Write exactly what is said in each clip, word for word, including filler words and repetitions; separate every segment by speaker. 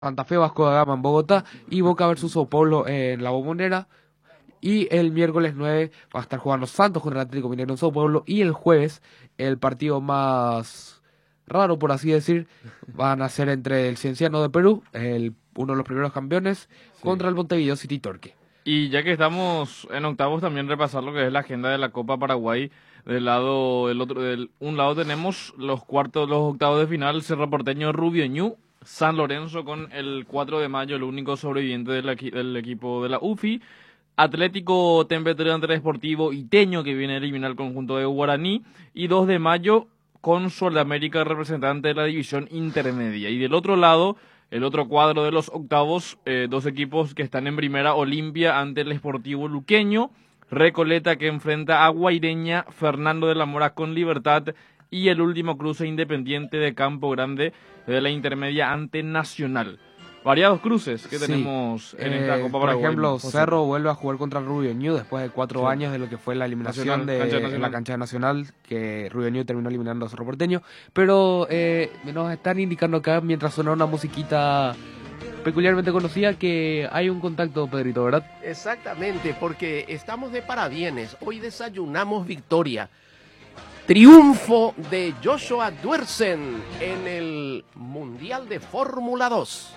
Speaker 1: Santa Fe Vasco da Gama en Bogotá y Boca versus Sao Paulo en La Bombonera. Y el miércoles nueve va a estar jugando Santos contra el Atlético Mineiro en Sao Paulo. Y el jueves, el partido más raro, por así decir, van a ser entre el Cienciano de Perú, el, uno de los primeros campeones, sí, contra el Montevideo City Torque.
Speaker 2: Y ya que estamos en octavos, también repasar lo que es la agenda de la Copa Paraguay. Del lado, del otro, del un lado tenemos los cuartos, los octavos de final, Cerro Porteño, Rubio Ñu, San Lorenzo con el cuatro de mayo, el único sobreviviente del, equi del equipo de la U F I, Atlético Temperley Sportivo Iteño, que viene a eliminar el conjunto de Guaraní, y dos de mayo con Sudamérica, representante de la división intermedia. Y del otro lado, el otro cuadro de los octavos, eh, dos equipos que están en primera, Olimpia ante el Sportivo Luqueño, Recoleta que enfrenta a Guaireña, Fernando de la Mora con Libertad y el último cruce Independiente de Campo Grande de la intermedia ante Nacional. Variados cruces que sí tenemos en eh, esta Copa
Speaker 1: Por
Speaker 2: Paraguay.
Speaker 1: ejemplo, Cerro vuelve a jugar contra Rubio Ñu después de cuatro sí. años de lo que fue la eliminación Nacional, de cancha la cancha nacional, que Rubio Ñu terminó eliminando a Cerro Porteño. Pero eh, nos están indicando acá, mientras sonaba una musiquita peculiarmente conocida, que hay un contacto, Pedrito, ¿verdad?
Speaker 3: Exactamente, porque estamos de parabienes. Hoy desayunamos victoria. Triunfo de Joshua Duersen en el Mundial de Fórmula dos.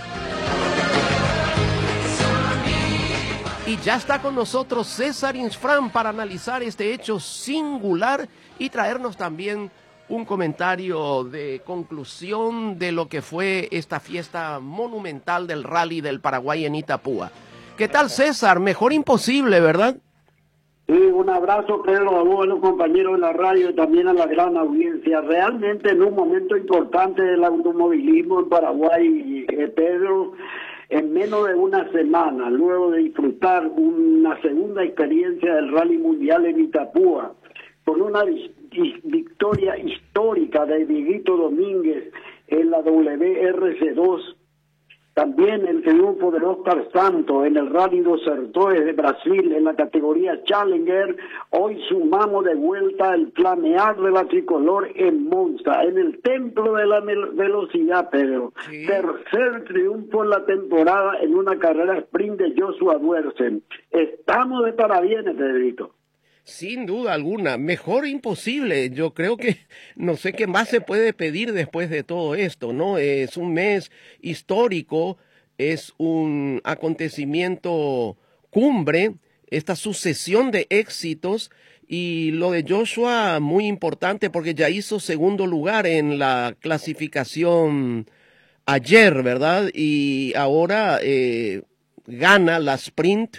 Speaker 3: Y ya está con nosotros César Insfrán para analizar este hecho singular y traernos también un comentario de conclusión de lo que fue esta fiesta monumental del Rally del Paraguay en Itapúa. ¿Qué tal, César? Mejor imposible, ¿verdad?
Speaker 4: Sí, un abrazo, Pedro, a vos, a los compañeros de la radio y también a la gran audiencia. Realmente en un momento importante del automovilismo en Paraguay, eh, Pedro, en menos de una semana, luego de disfrutar una segunda experiencia del Rally Mundial en Itapúa, con una victoria histórica de Dieguito Domínguez en la W R C dos, también el triunfo de Oscar Santos en el Rally dos Sertões de Brasil en la categoría Challenger. Hoy sumamos de vuelta el flamear de la tricolor en Monza, en el templo de la velocidad, Pedro. Sí. Tercer triunfo en la temporada en una carrera sprint de Joshua Duersen. Estamos de parabienes, Pedrito.
Speaker 3: Sin duda alguna, mejor imposible. Yo creo que no sé qué más se puede pedir después de todo esto, ¿no? Es un mes histórico, es un acontecimiento cumbre, esta sucesión de éxitos, y lo de Joshua muy importante porque ya hizo segundo lugar en la clasificación ayer, ¿verdad? Y ahora eh, gana la sprint.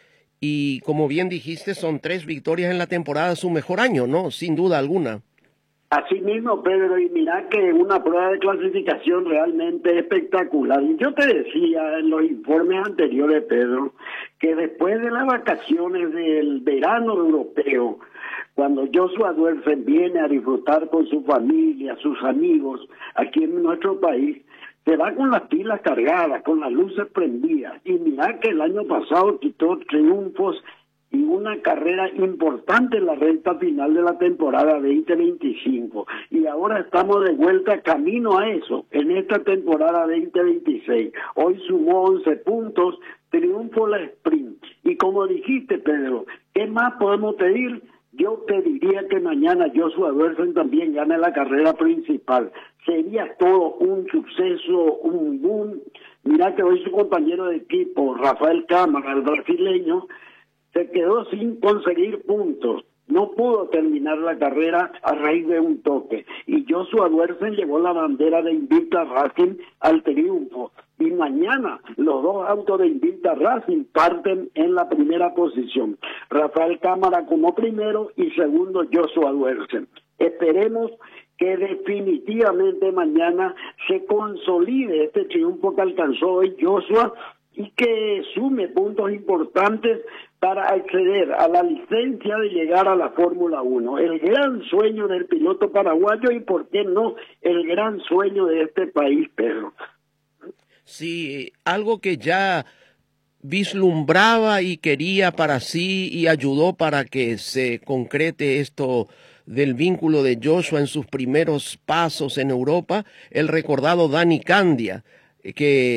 Speaker 3: Y como bien dijiste, son tres victorias en la temporada, su mejor año, ¿no? Sin duda alguna.
Speaker 4: Así mismo, Pedro, y mira que una prueba de clasificación realmente espectacular. Y yo te decía en los informes anteriores, Pedro, que después de las vacaciones del verano europeo, cuando Joshua Duersen viene a disfrutar con su familia, sus amigos, aquí en nuestro país, se va con las pilas cargadas, con las luces prendidas. Y mira que el año pasado quitó triunfos y una carrera importante en la recta final de la temporada veinte veinticinco. Y ahora estamos de vuelta camino a eso, en esta temporada veinte veintiséis. Hoy sumó once puntos, triunfo la sprint. Y como dijiste, Pedro, ¿qué más podemos pedir? Yo pediría que mañana Joshua Duersen también gane la carrera principal. Sería todo un suceso, un boom. Mira que hoy su compañero de equipo, Rafael Cámara, el brasileño, se quedó sin conseguir puntos. No pudo terminar la carrera a raíz de un toque. Y Joshua Duersen llevó la bandera de Invicta Racing al triunfo. Y mañana los dos autos de Invicta Racing parten en la primera posición. Rafael Cámara como primero y segundo Joshua Duersen. Esperemos que definitivamente mañana se consolide este triunfo que alcanzó hoy Joshua y que sume puntos importantes para acceder a la licencia de llegar a la Fórmula uno. El gran sueño del piloto paraguayo y, ¿por qué no, el gran sueño de este país, Pedro?
Speaker 3: Sí, algo que ya vislumbraba y quería para sí y ayudó para que se concrete esto del vínculo de Joshua en sus primeros pasos en Europa, el recordado Dani Candia. que